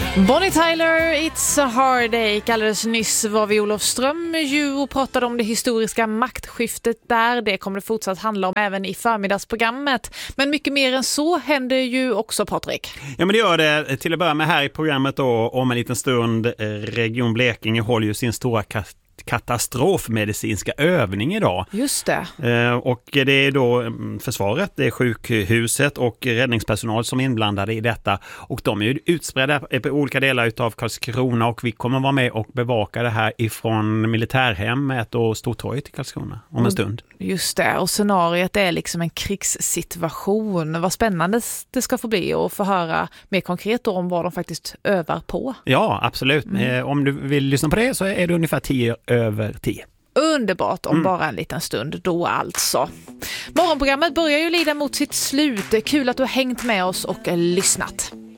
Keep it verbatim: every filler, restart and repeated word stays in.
Bonnie Tyler, It's a Heartache. Alldeles nyss var vi Olofström ju och pratade om det historiska maktskiftet där. Det kommer det fortsatt handla om även i förmiddagsprogrammet. Men mycket mer än så händer ju också, Patrik. Ja, men det gör det. Till att börja med här i programmet då, om en liten stund, Region Blekinge håller ju sin stora kat- katastrofmedicinska övning idag. Just det. Eh, och det är då försvaret, det är sjukhuset och räddningspersonal som är inblandade i detta. Och de är ju utspridda på olika delar utav Karlskrona och vi kommer vara med och bevaka det här ifrån militärhemmet och Stortorget i Karlskrona om en stund. Just det, och scenariet är liksom en krigssituation. Vad spännande det ska få bli och få höra mer konkret om vad de faktiskt övar på. Ja, absolut. Mm. Eh, om du vill lyssna på det så är det ungefär tio över tio. Underbart, om mm. bara en liten stund då alltså. Morgonprogrammet börjar ju lida mot sitt slut. Kul att du har hängt med oss och lyssnat.